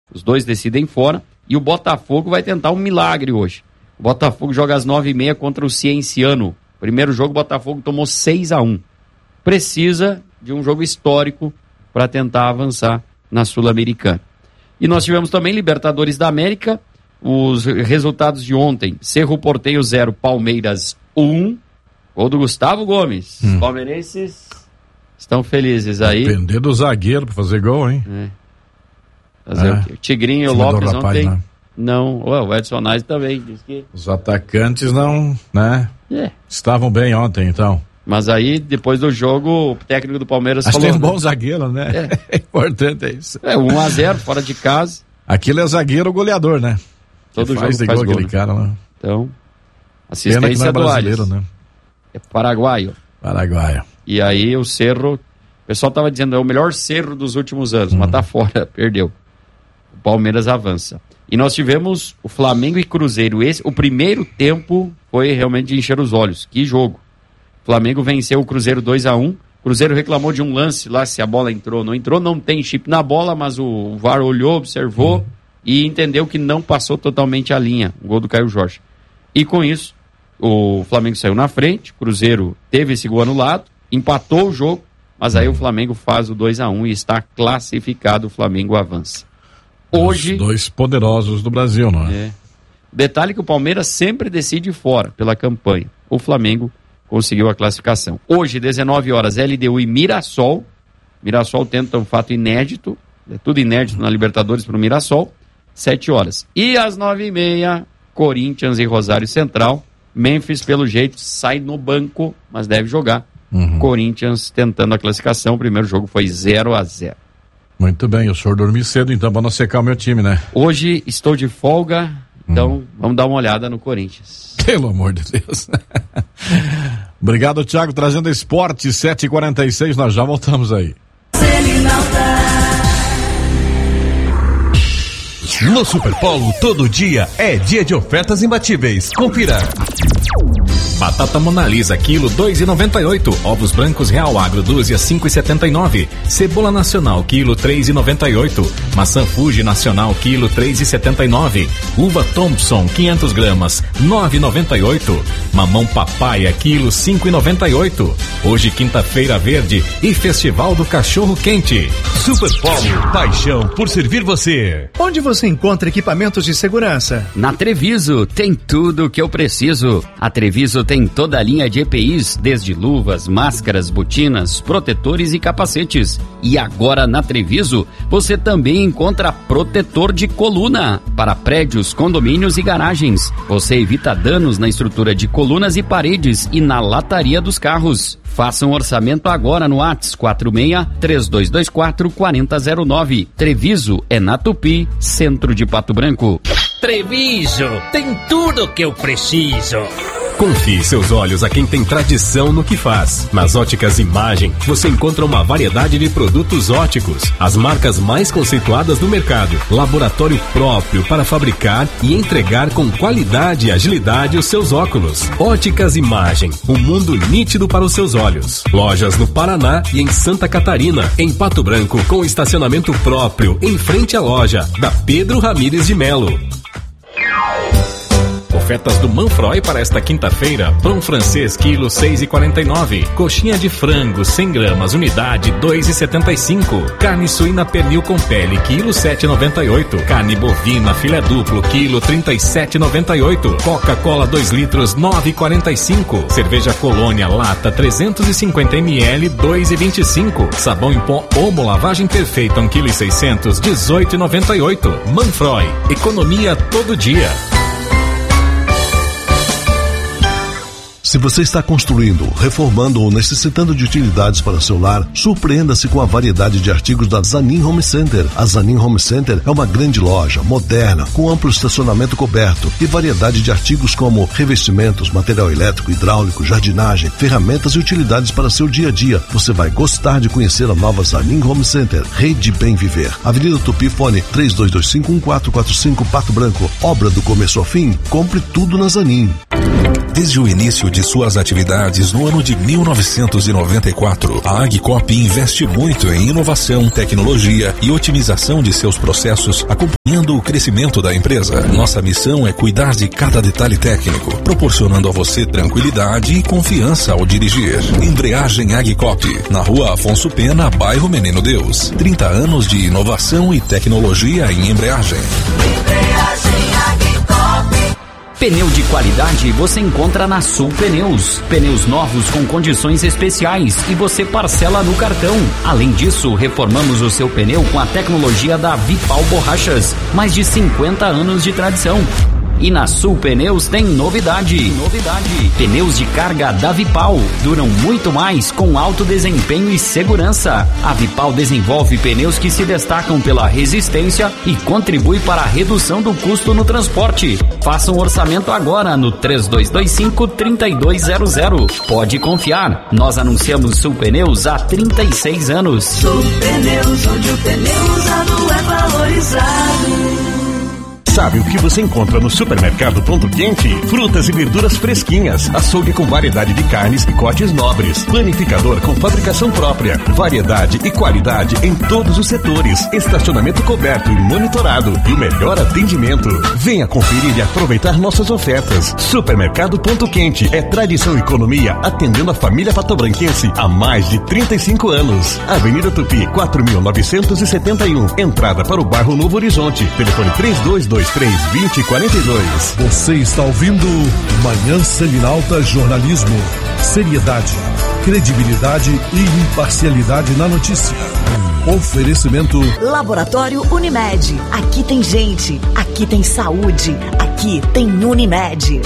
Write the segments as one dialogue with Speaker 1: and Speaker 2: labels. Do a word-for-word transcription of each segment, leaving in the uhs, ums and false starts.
Speaker 1: Os dois decidem fora. E o Botafogo vai tentar um milagre hoje. O Botafogo joga às nove e meia contra o Cienciano. Primeiro jogo, o Botafogo tomou seis a um. Precisa de um jogo histórico para tentar avançar na Sul-Americana. E nós tivemos também Libertadores da América. Os resultados de ontem: Cerro Porteño zero, Palmeiras um. Gol do Gustavo Gomes. Hum. Palmeirenses estão felizes aí.
Speaker 2: Depender do zagueiro para fazer gol, hein?
Speaker 1: É. Fazer é. o quê? O Tigrinho e o Lopes não tem. Não, não. Ué, o Edson Nais também diz que...
Speaker 2: Os atacantes não, né? É. Estavam bem ontem, então.
Speaker 1: Mas aí, depois do jogo, o técnico do Palmeiras
Speaker 2: Acho
Speaker 1: falou...
Speaker 2: Acho que tem um bom zagueiro, né? É, é importante é isso.
Speaker 1: É, um a zero, fora de casa.
Speaker 2: Aquilo é zagueiro goleador, né?
Speaker 1: Todo
Speaker 2: que
Speaker 1: faz
Speaker 2: jogo
Speaker 1: faz
Speaker 2: gol,
Speaker 1: gol,
Speaker 2: aquele
Speaker 1: né?
Speaker 2: cara lá.
Speaker 1: Então, assistência
Speaker 2: Pena que não é
Speaker 1: do
Speaker 2: brasileiro,
Speaker 1: Alisson.
Speaker 2: né?
Speaker 1: É paraguaio.
Speaker 2: Paraguaio.
Speaker 1: E aí o Cerro... O pessoal tava dizendo, é o melhor Cerro dos últimos anos, hum. mas tá fora, perdeu. O Palmeiras avança. E nós tivemos o Flamengo e Cruzeiro. Esse, o primeiro tempo foi realmente de encher os olhos. Que jogo. O Flamengo venceu o Cruzeiro dois a um. O Cruzeiro reclamou de um lance lá, se a bola entrou ou não entrou. Não tem chip na bola, mas o V A R olhou, observou hum. e entendeu que não passou totalmente a linha. O gol do Caio Jorge. E com isso, o Flamengo saiu na frente. O Cruzeiro teve esse gol anulado, empatou o jogo, mas aí o Flamengo faz o dois a um e está classificado. O Flamengo avança. Hoje,
Speaker 2: os dois poderosos do Brasil, não é? é?
Speaker 1: Detalhe que o Palmeiras sempre decide fora pela campanha. O Flamengo conseguiu a classificação. Hoje, dezenove horas, L D U e Mirassol. Mirassol tenta um fato inédito. É tudo inédito na Libertadores para o Mirassol. sete horas. E às nove e meia, Corinthians e Rosário Central. Memphis, pelo jeito, sai no banco, mas deve jogar. Uhum. Corinthians tentando a classificação. O primeiro jogo foi zero a zero.
Speaker 2: Muito bem, o senhor dormiu cedo, então, para não secar o meu time, né?
Speaker 1: Hoje estou de folga, então hum. vamos dar uma olhada no Corinthians.
Speaker 2: Pelo amor de Deus. Obrigado, Thiago, trazendo esporte, sete e quarenta e seis, nós já voltamos aí.
Speaker 3: No Superpolo, todo dia é dia de ofertas imbatíveis. Confira. Batata Monalisa, quilo dois e noventa e oito. Ovos brancos Real Agro, dúzia cinco e setenta e nove. Cebola Nacional, quilo três e noventa e oito. Maçã Fuji Nacional, quilo três e setenta e nove. Uva Thompson, quinhentas gramas, nove e noventa e oito. Mamão Papaya, quilo cinco e noventa e oito. Hoje, quinta-feira verde e Festival do Cachorro Quente. Superpolo, paixão por servir você.
Speaker 4: Onde você encontra equipamentos de segurança?
Speaker 5: Na Treviso, tem tudo o que eu preciso. A Treviso tem toda a linha de E P Is, desde luvas, máscaras, botinas, protetores e capacetes. E agora na Treviso, você também encontra protetor de coluna para prédios, condomínios e garagens. Você evita danos na estrutura de colunas e paredes e na lataria dos carros. Faça um orçamento agora no WhatsApp quatro seis, três dois dois quatro, quatro zero zero nove. Treviso é na Tupi, centro de Pato Branco.
Speaker 6: Treviso, tem tudo o que eu preciso.
Speaker 3: Confie seus olhos a quem tem tradição no que faz. Nas Óticas Imagem, você encontra uma variedade de produtos óticos, as marcas mais conceituadas do mercado, laboratório próprio para fabricar e entregar com qualidade e agilidade os seus óculos. Óticas Imagem, um mundo nítido para os seus olhos. Lojas no Paraná e em Santa Catarina, em Pato Branco, com estacionamento próprio em frente à loja da Pedro Ramires de Melo. Ofertas do Manfroy para esta quinta-feira. Pão francês, quilo seis e quarenta e nove. Coxinha de frango, cem gramas, unidade dois e setenta e cinco. Carne suína pernil com pele, quilo sete e noventa e oito. Carne bovina, filé duplo, quilo trinta e sete e noventa e oito. Coca-Cola dois litros, nove e quarenta e cinco. Cerveja Colônia, lata trezentos e cinquenta mililitros, dois e vinte e cinco. Sabão em pó Omo, lavagem perfeita, um quilo e seiscentos, dezoito e noventa e oito. Manfroy, economia todo dia.
Speaker 7: Se você está construindo, reformando ou necessitando de utilidades para seu lar, surpreenda-se com a variedade de artigos da Zanin Home Center. A Zanin Home Center é uma grande loja, moderna, com amplo estacionamento coberto e variedade de artigos como revestimentos, material elétrico, hidráulico, jardinagem, ferramentas e utilidades para seu dia a dia. Você vai gostar de conhecer a nova Zanin Home Center. Rede Bem Viver. Avenida Tupi, fone três dois dois cinco, um quatro quatro cinco, Pato Branco. Obra do começo ao fim. Compre tudo na Zanin.
Speaker 3: Desde o início de suas atividades no ano de mil novecentos e noventa e quatro, a Agcop investe muito em inovação, tecnologia e otimização de seus processos, acompanhando o crescimento da empresa. Nossa missão é cuidar de cada detalhe técnico, proporcionando a você tranquilidade e confiança ao dirigir. Embreagem Agcop, na Rua Afonso Pena, bairro Menino Deus. trinta anos de inovação e tecnologia em embreagem.
Speaker 8: Embreagem Agcop.
Speaker 5: Pneu de qualidade você encontra na Sul Pneus. Pneus novos com condições especiais e você parcela no cartão. Além disso, reformamos o seu pneu com a tecnologia da Vipal Borrachas. Mais de cinquenta anos de tradição. E na Sul Pneus tem novidade. Novidade. Pneus de carga da Vipal duram muito mais com alto desempenho e segurança. A Vipal desenvolve pneus que se destacam pela resistência e contribui para a redução do custo no transporte. Faça um orçamento agora no três dois dois cinco, três dois zero zero. Pode confiar. Nós anunciamos Sul Pneus há trinta e seis anos.
Speaker 8: Sul Pneus, onde o pneu usado é valorizado.
Speaker 9: Sabe o que você encontra no Supermercado Ponto Quente? Frutas e verduras fresquinhas, açougue com variedade de carnes e cortes nobres, panificador com fabricação própria, variedade e qualidade em todos os setores, estacionamento coberto e monitorado e o melhor atendimento. Venha conferir e aproveitar nossas ofertas. Supermercado Ponto Quente é tradição e economia atendendo a família patobranquense há mais de trinta e cinco anos. Avenida Tupi, quatro mil novecentos e setenta e um, entrada para o bairro Novo Horizonte. Telefone três dois dois três, vinte, quarenta e dois.
Speaker 7: Você está ouvindo Manhã Selinalta Jornalismo. Seriedade, credibilidade e imparcialidade na notícia. Oferecimento
Speaker 10: Laboratório Unimed. Aqui tem gente, aqui tem saúde, aqui tem Unimed.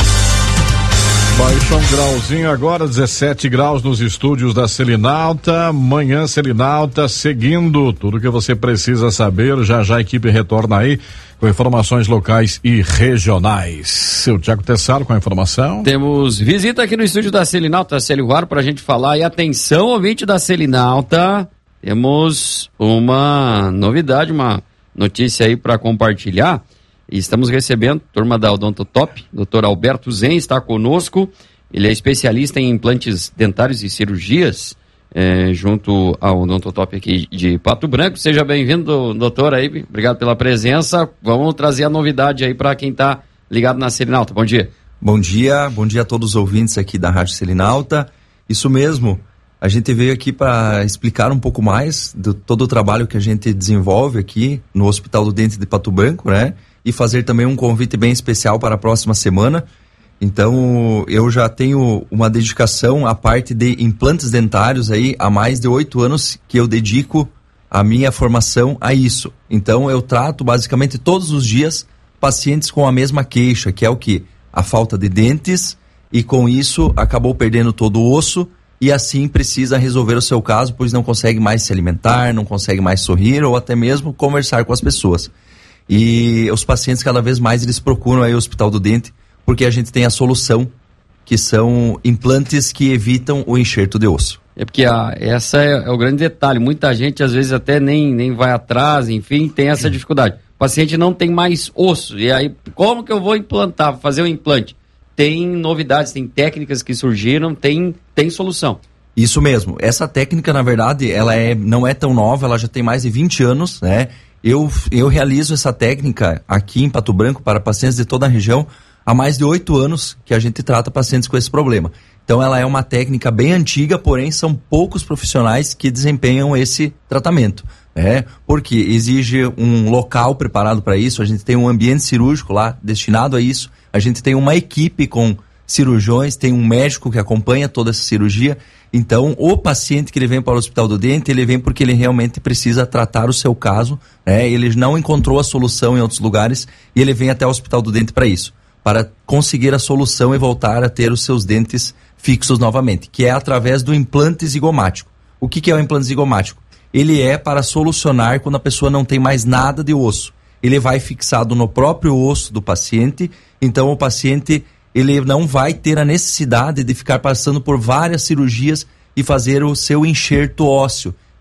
Speaker 2: Baixa um grauzinho agora, dezessete graus nos estúdios da Selinalta. Manhã Selinalta, seguindo tudo que você precisa saber. Já já a equipe retorna aí com informações locais e regionais. Seu Tiago Tessaro com a informação.
Speaker 1: Temos visita aqui no estúdio da Selinalta, Célio Guaro, para a gente falar. E atenção, ouvinte da Selinalta, temos uma novidade, uma notícia aí para compartilhar. E estamos recebendo turma da Odontotop, doutor Alberto Zen está conosco. Ele é especialista em implantes dentários e cirurgias, é, junto ao Odontotop aqui de Pato Branco. Seja bem-vindo, doutor, aí. Obrigado pela presença. Vamos trazer a novidade aí para quem está ligado na Selinalta. Bom dia.
Speaker 11: Bom dia, bom dia a todos os ouvintes aqui da Rádio Selinalta. Isso mesmo, a gente veio aqui para explicar um pouco mais de todo o trabalho que a gente desenvolve aqui no Hospital do Dente de Pato Branco, né? E fazer também um convite bem especial para a próxima semana. Então, eu já tenho uma dedicação à parte de implantes dentários aí há mais de oito anos que eu dedico a minha formação a isso. Então, eu trato basicamente todos os dias pacientes com a mesma queixa, que é o quê? A falta de dentes, e com isso acabou perdendo todo o osso e assim precisa resolver o seu caso, pois não consegue mais se alimentar, não consegue mais sorrir ou até mesmo conversar com as pessoas. E os pacientes cada vez mais eles procuram aí o Hospital do Dente porque a gente tem a solução, que são implantes que evitam o enxerto de osso.
Speaker 1: É porque a, essa é, é o grande detalhe. Muita gente às vezes até nem, nem vai atrás, enfim, tem essa dificuldade. O paciente não tem mais osso. E aí, como que eu vou implantar, fazer o implante? Tem novidades, tem técnicas que surgiram, tem, tem solução.
Speaker 11: Isso mesmo. Essa técnica, na verdade, ela é, não é tão nova, ela já tem mais de vinte anos, né? Eu, eu realizo essa técnica aqui em Pato Branco para pacientes de toda a região há mais de oito anos que a gente trata pacientes com esse problema. Então ela é uma técnica bem antiga, porém são poucos profissionais que desempenham esse tratamento, né? Porque exige um local preparado para isso, a gente tem um ambiente cirúrgico lá destinado a isso, a gente tem uma equipe com cirurgiões, tem um médico que acompanha toda essa cirurgia. Então, o paciente que ele vem para o Hospital do Dente, ele vem porque ele realmente precisa tratar o seu caso, né? Ele não encontrou a solução em outros lugares e ele vem até o Hospital do Dente para isso, para conseguir a solução e voltar a ter os seus dentes fixos novamente, que é através do implante zigomático. O que, que é o implante zigomático? Ele é para solucionar quando a pessoa não tem mais nada de osso. Ele vai fixado no próprio osso do paciente, então o paciente ele não vai ter a necessidade de ficar passando por várias cirurgias e fazer o seu enxerto ósseo,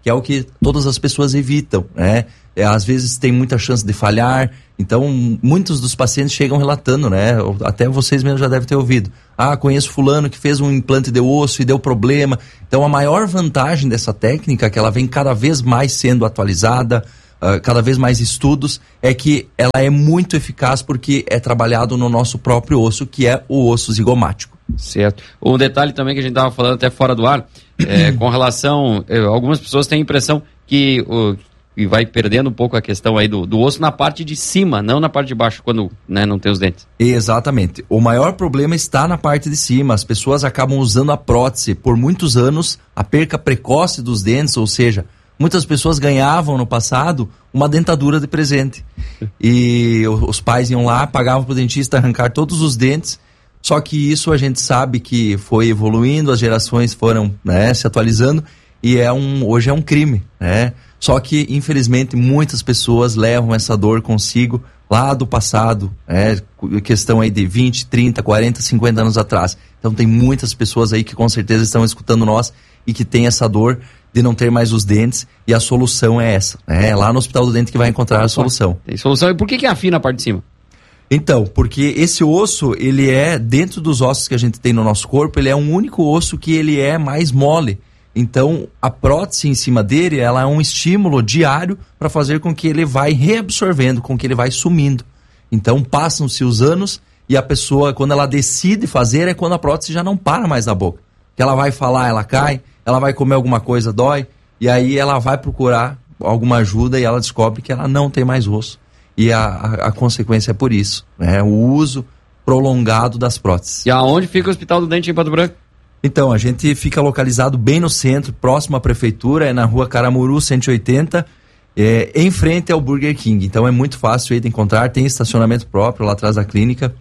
Speaker 11: que é o que todas as pessoas evitam, né? É, às vezes tem muita chance de falhar, então muitos dos pacientes chegam relatando, né? Até vocês mesmos já devem ter ouvido. Ah, conheço fulano que fez um implante de osso e deu problema. Então a maior vantagem dessa técnica, que ela vem cada vez mais sendo atualizada, uh, cada vez mais estudos, é que ela é muito eficaz porque é trabalhado no nosso próprio osso, que é o osso zigomático.
Speaker 1: Certo. Um detalhe também que a gente estava falando até fora do ar, é, com relação, é, algumas pessoas têm a impressão que o e vai perdendo um pouco a questão aí do, do osso na parte de cima, não na parte de baixo, quando, né, não tem os dentes.
Speaker 11: Exatamente. O maior problema está na parte de cima. As pessoas acabam usando a prótese por muitos anos, a perca precoce dos dentes, ou seja, muitas pessoas ganhavam no passado uma dentadura de presente. E os pais iam lá, pagavam para o dentista arrancar todos os dentes, só que isso a gente sabe que foi evoluindo, as gerações foram, né, se atualizando, e é um, hoje é um crime, né? Só que, infelizmente, muitas pessoas levam essa dor consigo lá do passado, né? Questão aí de vinte, trinta, quarenta, cinquenta anos atrás. Então tem muitas pessoas aí que com certeza estão escutando nós e que tem essa dor de não ter mais os dentes, e a solução é essa, né? É lá no Hospital do Dente que vai encontrar a solução.
Speaker 1: Tem solução. E por que que afina a parte de cima?
Speaker 11: Então, porque esse osso, ele é, dentro dos ossos que a gente tem no nosso corpo, ele é um único osso que ele é mais mole. Então, a prótese em cima dele, ela é um estímulo diário para fazer com que ele vai reabsorvendo, com que ele vai sumindo. Então, passam-se os anos e a pessoa, quando ela decide fazer, é quando a prótese já não para mais na boca. Que ela vai falar, ela cai, ela vai comer alguma coisa, dói, e aí ela vai procurar alguma ajuda e ela descobre que ela não tem mais osso. E a, a, a consequência é por isso, né? O uso prolongado das próteses.
Speaker 1: E aonde fica o Hospital do Dente em Pato Branco?
Speaker 11: Então, a gente fica localizado bem no centro, próximo à prefeitura, é na rua Caramuru cento e oitenta, é, em frente ao Burger King. Então é muito fácil aí de encontrar, tem estacionamento próprio lá atrás da clínica.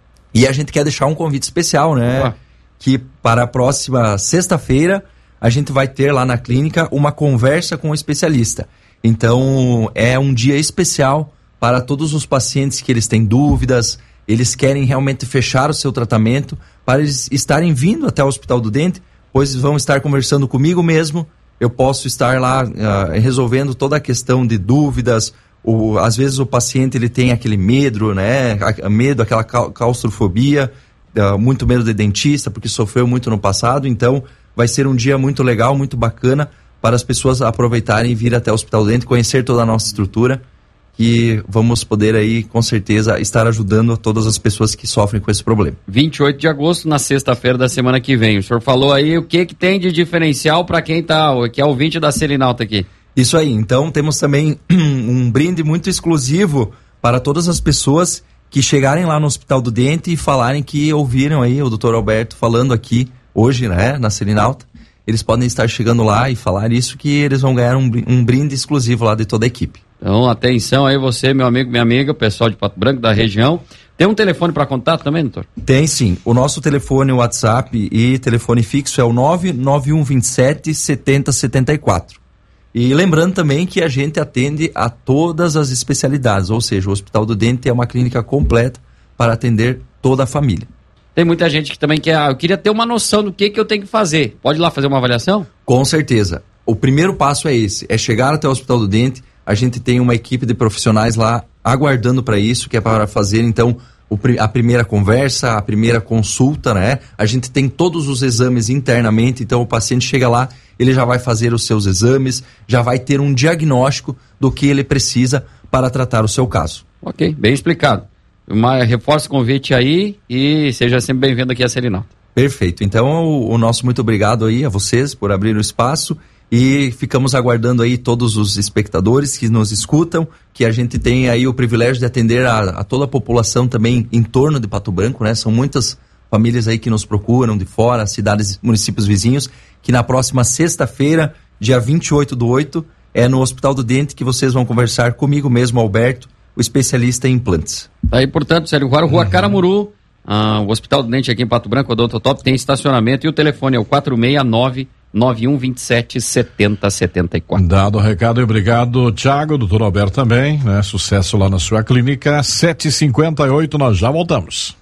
Speaker 11: E a gente quer deixar um convite especial, né? Ah. Que para a próxima sexta-feira a gente vai ter lá na clínica uma conversa com o especialista. Então é um dia especial para todos os pacientes que eles têm dúvidas, eles querem realmente fechar o seu tratamento, para eles estarem vindo até o Hospital do Dente, pois vão estar conversando comigo mesmo, eu posso estar lá uh, resolvendo toda a questão de dúvidas. O, às vezes o paciente ele tem aquele medo, né, a, a medo, aquela ca- claustrofobia, uh, muito medo de dentista, porque sofreu muito no passado. Então vai ser um dia muito legal, muito bacana, para as pessoas aproveitarem e vir até o Hospital do Dente, conhecer toda a nossa estrutura, que vamos poder aí, com certeza, estar ajudando a todas as pessoas que sofrem com esse problema.
Speaker 1: vinte e oito de agosto, na sexta-feira da semana que vem. O senhor falou aí o que, que tem de diferencial para quem tá, que é ouvinte da Selinalta aqui.
Speaker 11: Isso aí, então temos também um brinde muito exclusivo para todas as pessoas que chegarem lá no Hospital do Dente e falarem que ouviram aí o doutor Alberto falando aqui hoje, né, na Selinalta. Eles podem estar chegando lá e falar isso, que eles vão ganhar um, um brinde exclusivo lá de toda a equipe.
Speaker 1: Então, atenção aí você, meu amigo, minha amiga, pessoal de Pato Branco, da região. Tem um telefone para contato também, doutor?
Speaker 11: Tem sim. O nosso telefone, WhatsApp e telefone fixo é o nove nove um dois sete sete zero sete quatro. E lembrando também que a gente atende a todas as especialidades, ou seja, o Hospital do Dente é uma clínica completa para atender toda a família.
Speaker 1: Tem muita gente que também quer, ah, eu queria ter uma noção do que, que eu tenho que fazer. Pode ir lá fazer uma avaliação?
Speaker 11: Com certeza. O primeiro passo é esse, é chegar até o Hospital do Dente. A gente tem uma equipe de profissionais lá aguardando para isso, que é para fazer, então, o, a primeira conversa, a primeira consulta, né? A gente tem todos os exames internamente, então o paciente chega lá, ele já vai fazer os seus exames, já vai ter um diagnóstico do que ele precisa para tratar o seu caso.
Speaker 1: Ok, bem explicado. Uma, reforça o convite aí e seja sempre bem-vindo aqui a Selinalta.
Speaker 11: Perfeito. Então, o, o nosso muito obrigado aí a vocês por abrir o espaço. E ficamos aguardando aí todos os espectadores que nos escutam, que a gente tem aí o privilégio de atender a, a toda a população também em torno de Pato Branco, né? São muitas famílias aí que nos procuram de fora, cidades, municípios vizinhos, que na próxima sexta-feira, dia vinte e oito do oito, é no Hospital do Dente que vocês vão conversar comigo mesmo, Alberto, o especialista em implantes.
Speaker 1: Aí, portanto, Sérgio Guaro, Rua uhum. Caramuru, ah, o Hospital do Dente aqui em Pato Branco, o Odontotop, tem estacionamento e o telefone é o quatro seis nove nove um dois sete sete zero sete quatro.
Speaker 2: Dado o recado e obrigado, Thiago, doutor Alberto também, né? Sucesso lá na sua clínica. sete e cinquenta e oito, nós já voltamos.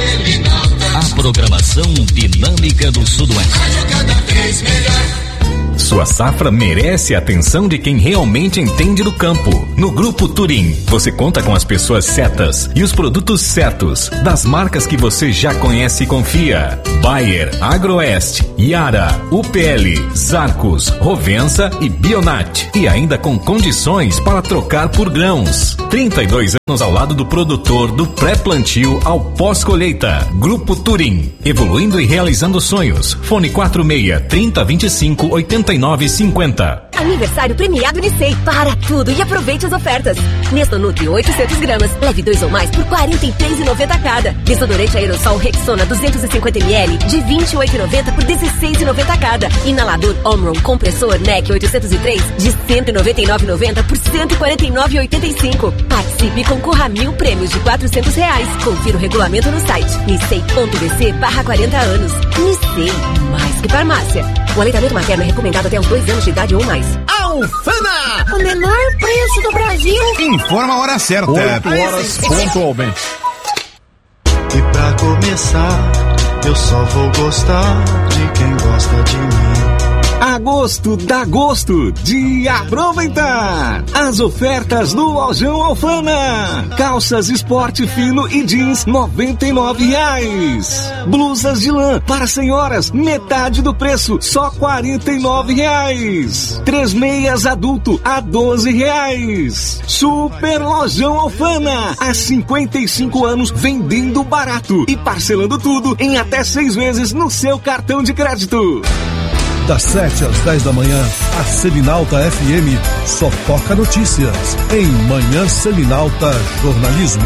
Speaker 3: A programação dinâmica do Sudoeste.
Speaker 8: Rádio cada vez melhor.
Speaker 3: Sua safra merece a atenção de quem realmente entende do campo. No Grupo Turim, você conta com as pessoas certas e os produtos certos, das marcas que você já conhece e confia. Bayer, Agroeste, Yara, U P L, Zarcos, Rovensa e Bionat. E ainda com condições para trocar por grãos. trinta e dois anos ao lado do produtor, do pré-plantio ao pós-colheita. Grupo Turim, evoluindo e realizando sonhos. Fone quatro seis, trinta, vinte e cinco, oitenta e nove, cinquenta.
Speaker 12: Aniversário premiado Unicei. Para tudo e aproveite as ofertas. Nestor Nutri oitocentos gramas, leve dois ou mais por quarenta e três reais e noventa centavos cada. Desodorante aerossol Rexona duzentos e cinquenta mililitros de vinte e oito reais e noventa centavos por dezesseis reais e noventa centavos cada. Inalador Omron compressor N E C oitocentos e três de cento e noventa e nove reais e noventa centavos por cento e quarenta e nove reais e oitenta e cinco centavos. Participe e concorra a mil prêmios de quatrocentos reais. Confira o regulamento no site nicei ponto b c barra quarenta anos. Nicei, mais que farmácia. O aleitamento materno é recomendado até os dois anos de idade ou mais.
Speaker 13: Alfama!
Speaker 12: O menor preço do Brasil.
Speaker 13: Informa a hora certa.
Speaker 2: oito horas pontualmente.
Speaker 14: E pra começar, eu só vou gostar de quem gosta de mim.
Speaker 15: Agosto dá gosto de aproveitar as ofertas do Lojão Alfama. Calças esporte fino e jeans noventa e nove reais. Blusas de lã para senhoras metade do preço, só quarenta e nove reais. Três meias adulto a doze reais. Super Lojão Alfama, há cinquenta e cinco anos vendendo barato e parcelando tudo em até seis vezes no seu cartão de crédito.
Speaker 7: Das sete às dez da manhã, a Selinalta F M só toca notícias em Manhã Selinalta Jornalismo.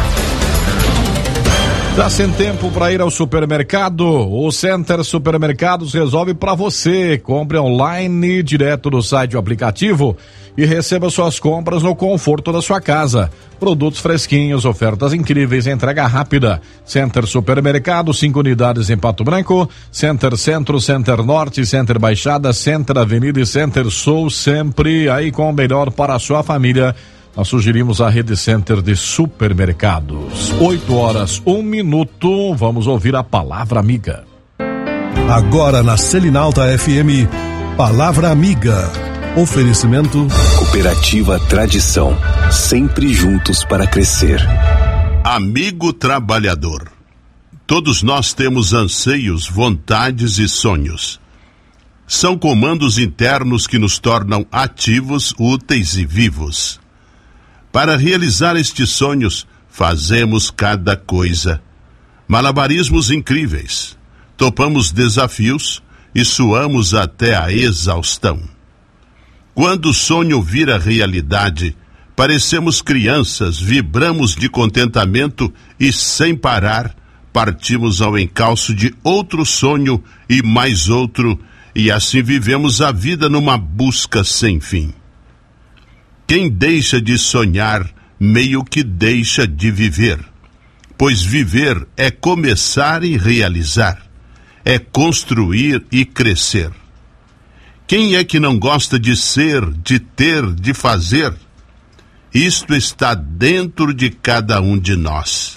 Speaker 2: Tá sem tempo para ir ao supermercado? O Center Supermercados resolve para você. Compre online, direto do site ou aplicativo e receba suas compras no conforto da sua casa. Produtos fresquinhos, ofertas incríveis, entrega rápida. Center Supermercado, cinco unidades em Pato Branco, Center Centro, Center Norte, Center Baixada, Center Avenida e Center Sul, sempre aí com o melhor para a sua família. Nós sugerimos a Rede Center de Supermercados. oito horas, um minuto, vamos ouvir a Palavra Amiga.
Speaker 7: Agora na Selinalta F M, Palavra Amiga. Oferecimento
Speaker 16: Cooperativa Tradição, sempre juntos para crescer.
Speaker 17: Amigo trabalhador, todos nós temos anseios, vontades e sonhos. São comandos internos que nos tornam ativos, úteis e vivos. Para realizar estes sonhos, fazemos cada coisa. Malabarismos incríveis. Topamos desafios e suamos até a exaustão. Quando o sonho vira realidade, parecemos crianças, vibramos de contentamento e, sem parar, partimos ao encalço de outro sonho e mais outro, e assim vivemos a vida numa busca sem fim. Quem deixa de sonhar, meio que deixa de viver, pois viver é começar e realizar, é construir e crescer. Quem é que não gosta de ser, de ter, de fazer? Isto está dentro de cada um de nós.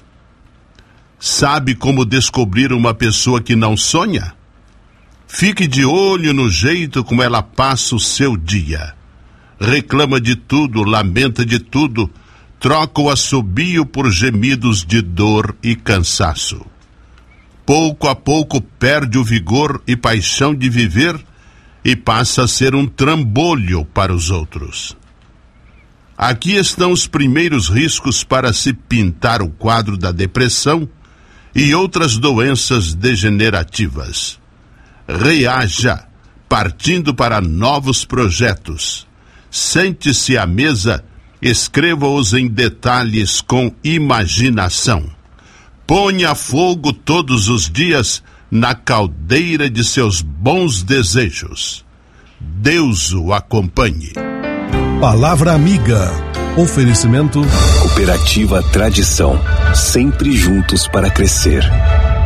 Speaker 17: Sabe como descobrir uma pessoa que não sonha? Fique de olho no jeito como ela passa o seu dia. Reclama de tudo, lamenta de tudo, troca o assobio por gemidos de dor e cansaço. Pouco a pouco perde o vigor e paixão de viver e passa a ser um trambolho para os outros. Aqui estão os primeiros riscos para se pintar o quadro da depressão e outras doenças degenerativas. Reaja, partindo para novos projetos. Sente-se à mesa, escreva-os em detalhes com imaginação. Ponha fogo todos os dias na caldeira de seus bons desejos. Deus o acompanhe.
Speaker 7: Palavra Amiga. Oferecimento
Speaker 16: Cooperativa Tradição, sempre juntos para crescer.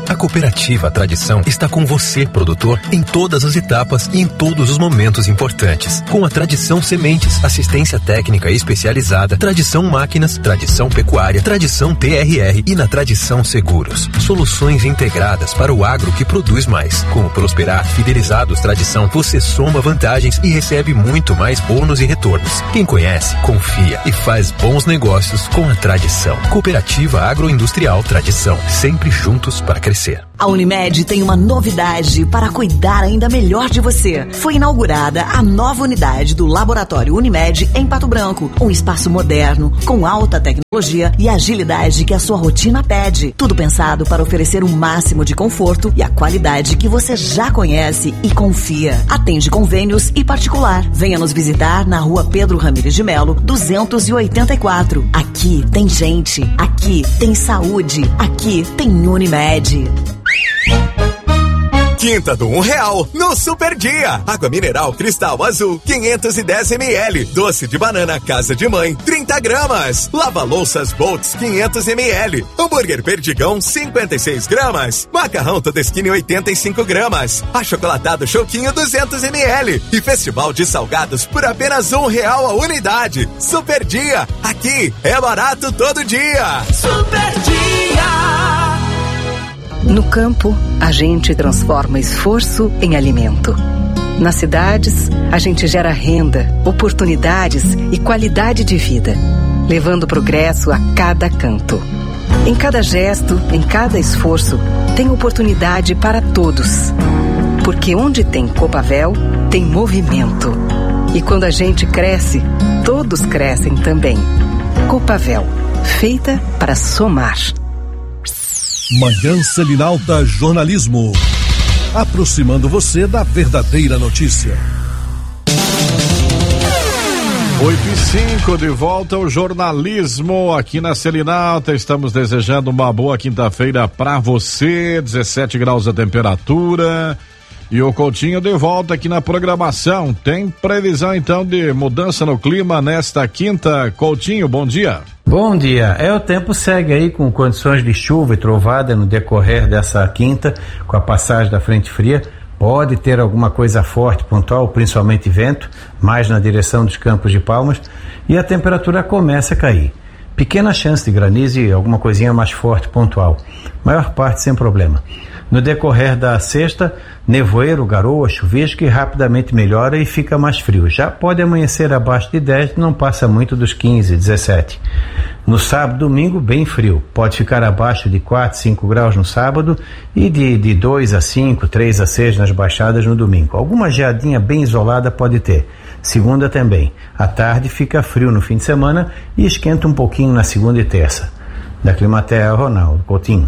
Speaker 3: A Cooperativa Tradição está com você, produtor, em todas as etapas e em todos os momentos importantes. Com a Tradição Sementes, assistência técnica especializada, Tradição Máquinas, Tradição Pecuária, Tradição T R R e na Tradição Seguros. Soluções integradas para o agro que produz mais. Com o Prosperar Fidelizados Tradição, você soma vantagens e recebe muito mais bônus e retornos. Quem conhece, confia e faz bons negócios com a Tradição. Cooperativa Agroindustrial Tradição, sempre juntos para crescer.
Speaker 10: A Unimed tem uma novidade para cuidar ainda melhor de você. Foi inaugurada a nova unidade do Laboratório Unimed em Pato Branco. Um espaço moderno, com alta tecnologia e agilidade que a sua rotina pede. Tudo pensado para oferecer o máximo de conforto e a qualidade que você já conhece e confia. Atende convênios e particular. Venha nos visitar na rua Pedro Ramires de Melo, duzentos e oitenta e quatro. Aqui tem gente, aqui tem saúde, aqui tem Unimed.
Speaker 18: Quinta do um real no Super Dia. Água mineral Cristal Azul quinhentos e dez mililitros. Doce de banana Casa de Mãe trinta gramas. Lava louças Boltz quinhentos mililitros. Hambúrguer Perdigão cinquenta e seis gramas. Macarrão Todeskine oitenta e cinco gramas. Achocolatado Choquinho duzentos mililitros. E Festival de Salgados por apenas um real a unidade. Super Dia. Aqui é barato todo dia.
Speaker 8: Super Dia.
Speaker 19: No campo, a gente transforma esforço em alimento. Nas cidades, a gente gera renda, oportunidades e qualidade de vida, levando progresso a cada canto. Em cada gesto, em cada esforço, tem oportunidade para todos. Porque onde tem Copavel, tem movimento. E quando a gente cresce, todos crescem também. Copavel, feita para somar.
Speaker 7: Manhã Selinalta Jornalismo, aproximando você da verdadeira notícia.
Speaker 2: oito e cinco, de volta ao jornalismo aqui na Selinalta. Estamos desejando uma boa quinta-feira para você. dezessete graus a temperatura. E o Coutinho de volta aqui na programação. Tem previsão então de mudança no clima nesta quinta? Coutinho, bom dia.
Speaker 20: Bom dia. É, o tempo segue aí com condições de chuva e trovada no decorrer dessa quinta, com a passagem da frente fria. Pode ter alguma coisa forte, pontual, principalmente vento, mais na direção dos Campos de Palmas, e a temperatura começa a cair. Pequena chance de granizo e alguma coisinha mais forte, pontual. Maior parte sem problema. No decorrer da sexta, nevoeiro, garoa, chuvisco e rapidamente melhora e fica mais frio. Já pode amanhecer abaixo de dez, não passa muito dos quinze, dezessete. No sábado, domingo, bem frio. Pode ficar abaixo de quatro, cinco graus no sábado e de, de dois a cinco, três a seis nas baixadas no domingo. Alguma geadinha bem isolada pode ter. Segunda também. À tarde fica frio no fim de semana e esquenta um pouquinho na segunda e terça. Da Climaterra, Ronaldo Coutinho.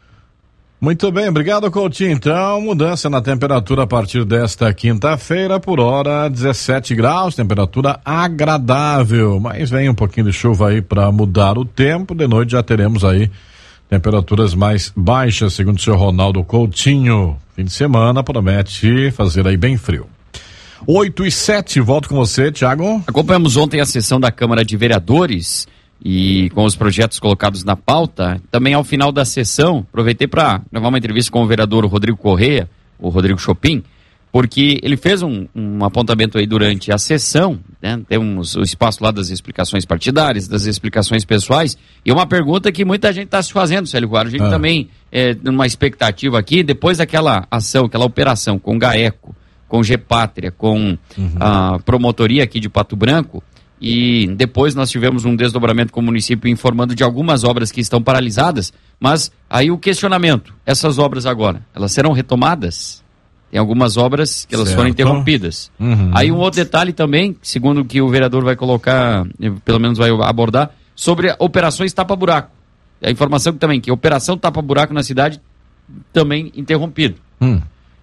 Speaker 2: Muito bem, obrigado, Coutinho. Então, mudança na temperatura a partir desta quinta-feira, por hora dezessete graus, temperatura agradável, mas vem um pouquinho de chuva aí para mudar o tempo. De noite já teremos aí temperaturas mais baixas, segundo o senhor Ronaldo Coutinho. Fim de semana promete fazer aí bem frio. oito e sete, volto com você, Thiago.
Speaker 1: Acompanhamos ontem a sessão da Câmara de Vereadores e com os projetos colocados na pauta. Também ao final da sessão, aproveitei para levar uma entrevista com o vereador Rodrigo Correia, o Rodrigo Chopin, porque ele fez um, um apontamento aí durante a sessão, né? Temos o espaço lá das explicações partidárias, das explicações pessoais, e uma pergunta que muita gente está se fazendo, Célio Guaro, a gente ah. também, é, numa expectativa aqui, depois daquela ação, aquela operação com GAECO, com Gepátria, com uhum. a promotoria aqui de Pato Branco, e depois nós tivemos um desdobramento com o município informando de algumas obras que estão paralisadas, mas aí o questionamento, essas obras agora, elas serão retomadas? Tem algumas obras que elas certo. foram interrompidas. Uhum. Aí um outro detalhe também, segundo o que o vereador vai colocar, pelo menos vai abordar, sobre operações tapa-buraco. A informação que também, que a operação tapa-buraco na cidade também interrompida. Hum.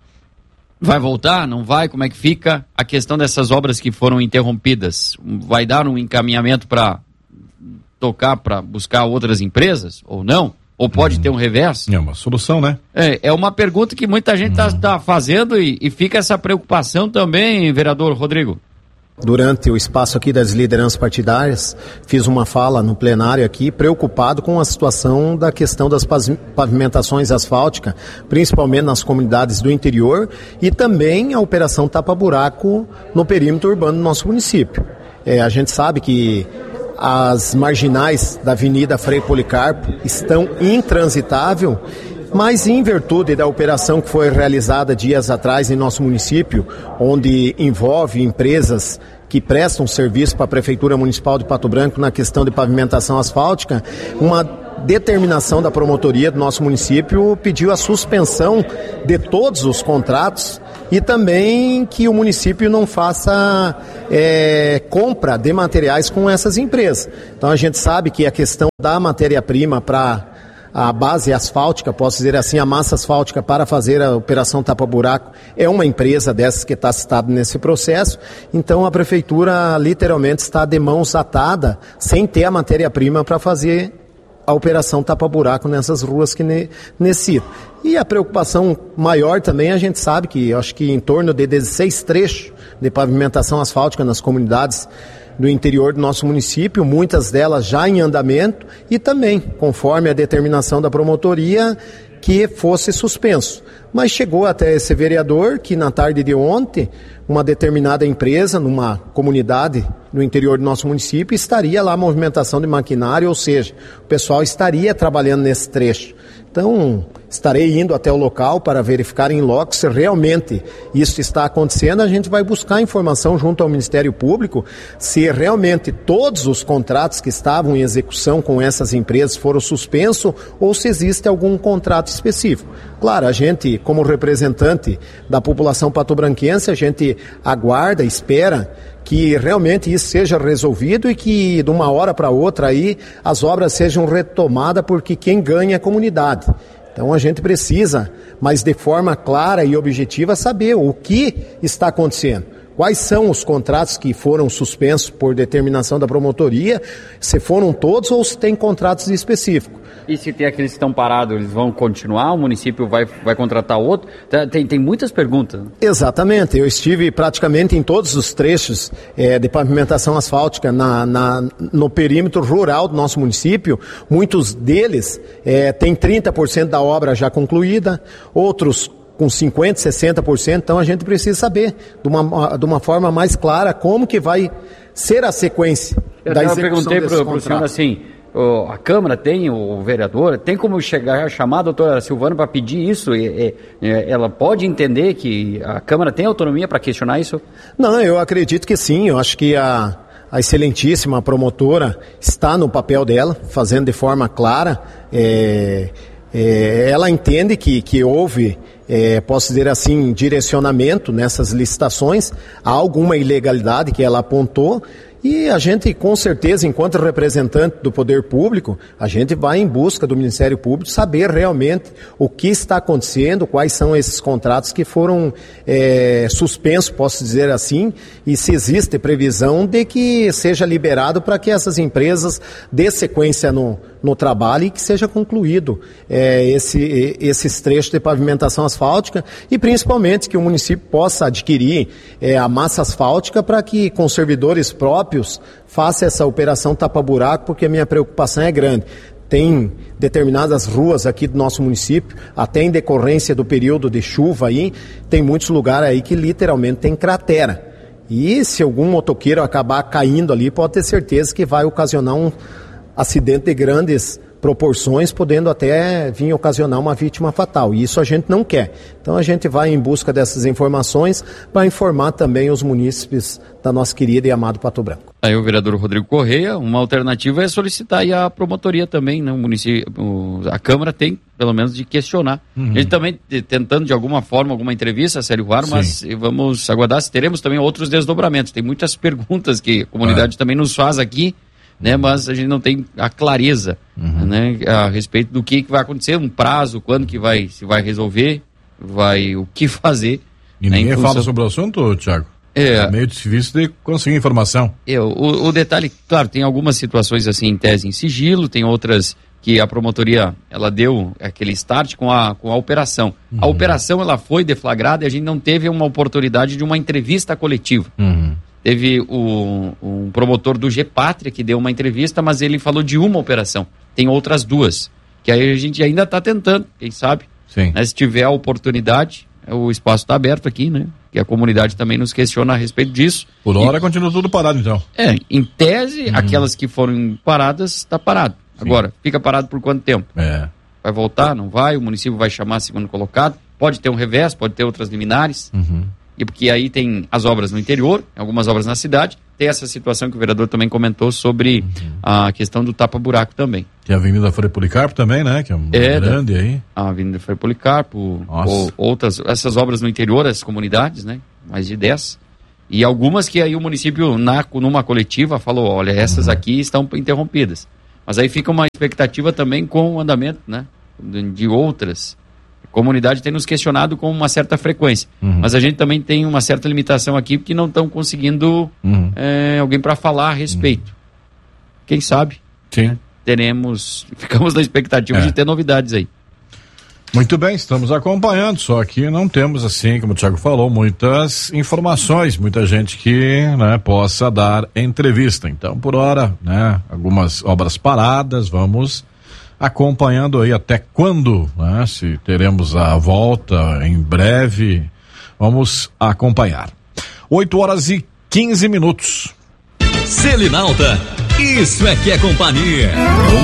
Speaker 1: Vai voltar? Não vai? Como é que fica a questão dessas obras que foram interrompidas? Vai dar um encaminhamento para tocar, para buscar outras empresas ou não? Ou pode uhum. ter um reverso?
Speaker 2: É uma solução, né?
Speaker 1: É, é uma pergunta que muita gente está uhum. tá fazendo e, e fica essa preocupação também, vereador Rodrigo.
Speaker 21: durante o espaço aqui das lideranças partidárias, fiz uma fala no plenário aqui, preocupado com a situação da questão das pavimentações asfálticas, principalmente nas comunidades do interior, e também a operação tapa-buraco no perímetro urbano do nosso município. É, a gente sabe que as marginais da Avenida Frei Policarpo estão intransitáveis, mas em virtude da operação que foi realizada dias atrás em nosso município, onde envolve empresas que prestam serviço para a Prefeitura Municipal de Pato Branco na questão de pavimentação asfáltica, uma determinação da promotoria do nosso município pediu a suspensão de todos os contratos e também que o município não faça é, compra de materiais com essas empresas. Então a gente sabe que a questão da matéria-prima para a base asfáltica, posso dizer assim, a massa asfáltica para fazer a operação tapa-buraco é uma empresa dessas que está citada nesse processo. Então a prefeitura literalmente está de mãos atadas, sem ter a matéria-prima para fazer a operação tapa-buraco nessas ruas que ne- necessitam. E a preocupação maior também, a gente sabe que acho que em torno de dezesseis trechos de pavimentação asfáltica nas comunidades do interior do nosso município, muitas delas já em andamento e também, conforme a determinação da promotoria, que fosse suspenso. Mas chegou até esse vereador que na tarde de ontem, uma determinada empresa, numa comunidade no interior do nosso município, estaria lá a movimentação de maquinário, ou seja, o pessoal estaria trabalhando nesse trecho. Então, estarei indo até o local para verificar em loco se realmente isso está acontecendo. A gente vai buscar informação junto ao Ministério Público se realmente todos os contratos que estavam em execução com essas empresas foram suspensos ou se existe algum contrato específico. Claro, a gente, como representante da população patobranquense, a gente aguarda, espera que realmente isso seja resolvido e que de uma hora para outra aí as obras sejam retomadas, porque quem ganha é a comunidade. Então a gente precisa, mas de forma clara e objetiva, saber o que está acontecendo. Quais são os contratos que foram suspensos por determinação da promotoria, se foram todos ou se tem contratos específicos.
Speaker 1: E se tem aqueles que estão parados, eles vão continuar? O município vai, vai contratar outro? Tem, tem muitas perguntas.
Speaker 21: Exatamente. Eu estive praticamente em todos os trechos é, de pavimentação asfáltica na, na, no perímetro rural do nosso município. Muitos deles é, têm trinta por cento da obra já concluída, outros com cinquenta por cento, sessenta por cento. Então a gente precisa saber de uma, de uma forma mais clara como que vai ser a sequência
Speaker 1: eu
Speaker 21: da execução
Speaker 1: desses contratos. Eu perguntei para o senhor assim, a Câmara tem, o vereador, tem como chegar, chamar a doutora Silvana para pedir isso? E, e, ela pode entender que a Câmara tem autonomia para questionar isso?
Speaker 21: Não, eu acredito que sim. Eu acho que a, a excelentíssima promotora está no papel dela, fazendo de forma clara. É, é, ela entende que, que houve, é, posso dizer assim, direcionamento nessas licitações, há alguma ilegalidade que ela apontou. E a gente, com certeza, enquanto representante do poder público, a gente vai em busca do Ministério Público saber realmente o que está acontecendo, quais são esses contratos que foram é, suspensos, posso dizer assim, e se existe previsão de que seja liberado para que essas empresas dê sequência no, no trabalho e que seja concluído é, esse, esses trechos de pavimentação asfáltica e principalmente que o município possa adquirir é, a massa asfáltica para que com servidores próprios faça essa operação tapa-buraco, porque a minha preocupação é grande. Tem determinadas ruas aqui do nosso município, até em decorrência do período de chuva aí, tem muitos lugares aí que literalmente tem cratera. E se algum motoqueiro acabar caindo ali, pode ter certeza que vai ocasionar um acidente de grandes proporções, podendo até vir ocasionar uma vítima fatal. E isso a gente não quer. Então a gente vai em busca dessas informações para informar também os munícipes da nossa querida e amada Pato Branco.
Speaker 1: Aí o vereador Rodrigo Correia, uma alternativa é solicitar aí a promotoria também, né? O município, a Câmara tem, pelo menos, de questionar. Uhum. Ele também tentando de alguma forma, alguma entrevista, Célio Ruaro, mas vamos aguardar se teremos também outros desdobramentos. Tem muitas perguntas que a comunidade é. também nos faz aqui, né, mas a gente não tem a clareza, uhum. né, a respeito do que, que vai acontecer, um prazo, quando que vai, se vai resolver, vai, o que fazer.
Speaker 2: E
Speaker 1: né,
Speaker 2: ninguém
Speaker 1: função...
Speaker 2: fala sobre o assunto, Thiago?
Speaker 1: É,
Speaker 2: é meio difícil de conseguir informação.
Speaker 1: É, o, o detalhe, claro, tem algumas situações assim em tese em sigilo, tem outras que a promotoria, ela deu aquele start com a, com a operação. Uhum. A operação, ela foi deflagrada e a gente não teve uma oportunidade de uma entrevista coletiva.
Speaker 2: Uhum.
Speaker 1: Teve o, um promotor do Gepátria que deu uma entrevista, mas ele falou de uma operação. Tem outras duas, que aí a gente ainda está tentando, quem sabe?
Speaker 2: Sim.
Speaker 1: Né, se tiver a oportunidade, o espaço está aberto aqui, né? Que a comunidade também nos questiona a respeito disso.
Speaker 2: Por hora
Speaker 1: e,
Speaker 2: continua tudo parado, então.
Speaker 1: É, em tese,
Speaker 2: uhum.
Speaker 1: aquelas que foram paradas, está parado. Sim. Agora, fica parado por quanto tempo?
Speaker 2: É.
Speaker 1: Vai voltar, não vai? O município vai chamar segundo colocado? Pode ter um revés, pode ter outras liminares.
Speaker 2: Uhum.
Speaker 1: E porque aí tem as obras no interior, algumas obras na cidade, tem essa situação que o vereador também comentou sobre uhum. a questão do tapa-buraco também.
Speaker 2: Tem a Avenida Frei Policarpo também, né? Que é, uma é grande aí.
Speaker 1: A Avenida Frei Policarpo, ou, outras, essas obras no interior, as comunidades, né? Mais de dez. E algumas que aí o município, na, numa coletiva, falou, olha, essas uhum. aqui estão interrompidas. Mas aí fica uma expectativa também com o andamento, né? De, de outras. A comunidade tem nos questionado com uma certa frequência. Uhum. Mas a gente também tem uma certa limitação aqui, porque não estão conseguindo uhum. é, alguém para falar a respeito. Uhum. Quem sabe?
Speaker 2: Sim.
Speaker 1: Né, teremos, ficamos na expectativa é. de ter novidades aí.
Speaker 2: Muito bem, estamos acompanhando, só que não temos, assim, como o Thiago falou, muitas informações, muita gente que, né, possa dar entrevista. Então, por hora, né, algumas obras paradas, vamos acompanhando aí até quando, né, se teremos a volta em breve, vamos acompanhar. oito horas e quinze minutos.
Speaker 3: Selinalta, isso é que é companhia.